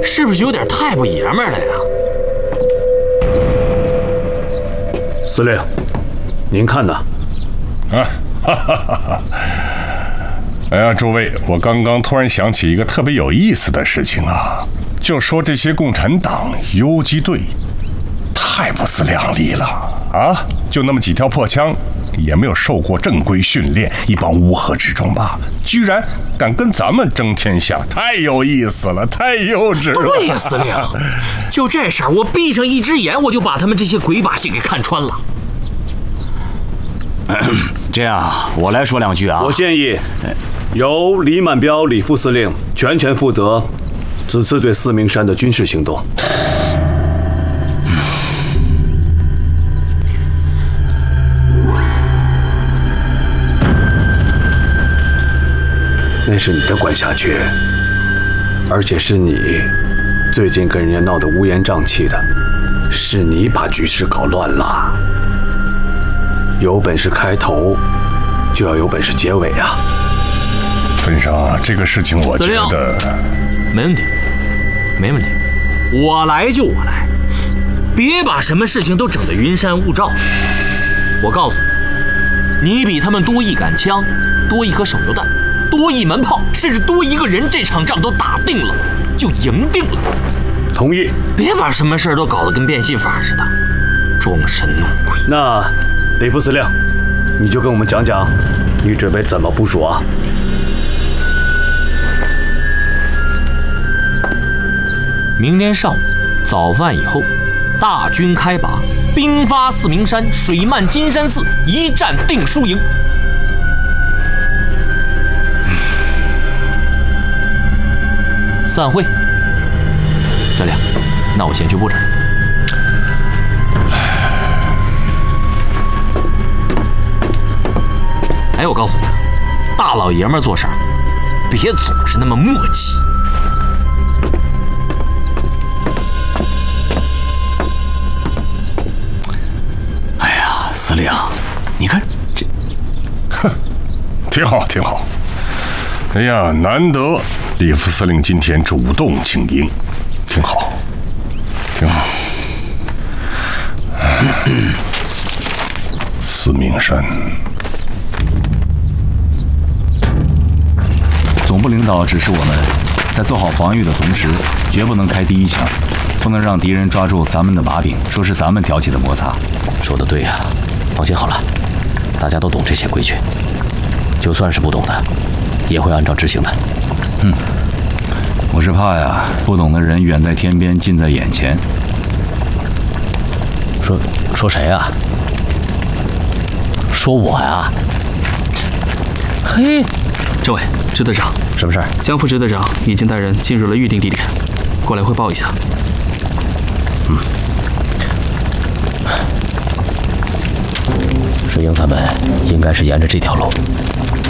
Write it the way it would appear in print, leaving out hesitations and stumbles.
是不是有点太不爷们儿了呀？ 司令，您看呢？ 哎呀，诸位，我刚刚突然想起一个特别有意思的事情啊，就说这些共产党游击队太不自量力了啊！就那么几条破枪，也没有受过正规训练，一帮乌合之众吧，居然敢跟咱们争天下，太有意思了，太幼稚了。 对呀，司令，就这事儿，我闭上一只眼，我就把他们这些鬼把戏给看穿了。 这样，我来说两句啊。 我建议由李满标李副司令全权负责此次对四明山的军事行动。那是你的管辖区，而且是你最近跟人家闹得乌烟瘴气的，是你把局势搞乱了。有本事开头，就要有本事结尾啊！ 分上，这个事情我觉得没问题，没问题，我来就我来，别把什么事情都整得云山雾罩。我告诉你，你比他们多一杆枪，多一颗手榴弹，多一门炮，甚至多一个人，这场仗都打定了，就赢定了。 同意。 别把什么事都搞得跟变戏法似的，装神弄鬼。 那李副司令，你就跟我们讲讲，你准备怎么部署啊？ 明天上午早饭以后，大军开拔，兵发四明山，水漫金山寺，一战定输赢。散会。司令，那我先去布置。哎，我告诉你，大老爷们做事儿，别总是那么磨叽。 哎呀，司令，你看这， 哼，挺好，挺好。哎呀，难得李副司令今天主动请缨，挺好，挺好。四明山。 总部领导指示我们，在做好防御的同时，绝不能开第一枪，不能让敌人抓住咱们的把柄，说是咱们挑起的摩擦。 说得对呀，放心好了，大家都懂这些规矩，就算是不懂的，也会按照执行的。 我是怕呀，不懂的人远在天边，近在眼前。 说谁啊？说我呀？嘿， 这位支队长， 什么事儿？ 江副支队长已经带人进入了预定地点，过来汇报一下。 水英他们应该是沿着这条路，